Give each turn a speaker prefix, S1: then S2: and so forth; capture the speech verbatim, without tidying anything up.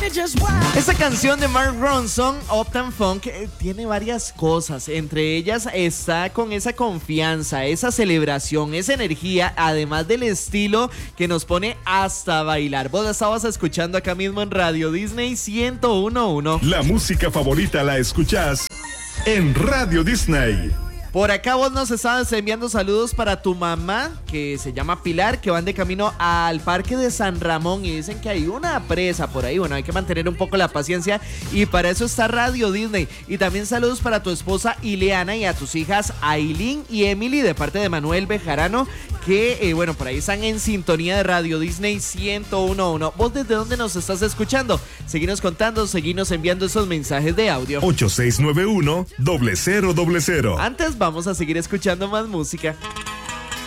S1: Esta canción de Mark Ronson, Uptown Funk, eh, tiene varias cosas. Entre ellas está con esa confianza, esa celebración, esa energía, además del estilo que nos pone hasta bailar. Vos la estabas escuchando acá mismo en Radio Disney ciento uno punto uno.
S2: La música favorita la escuchás en Radio Disney.
S1: Por acá vos nos estabas enviando saludos para tu mamá, que se llama Pilar, que van de camino al Parque de San Ramón y dicen que hay una presa por ahí. Bueno, hay que mantener un poco la paciencia y para eso está Radio Disney. Y también saludos para tu esposa Ileana y a tus hijas Aileen y Emily de parte de Manuel Bejarano, que eh, bueno, por ahí están en sintonía de Radio Disney ciento uno punto uno. ¿Vos desde dónde nos estás escuchando? Seguinos contando, seguinos enviando esos mensajes de audio.
S2: ocho seis nueve uno, cero cero cero cero.
S1: Antes vamos a seguir escuchando más música.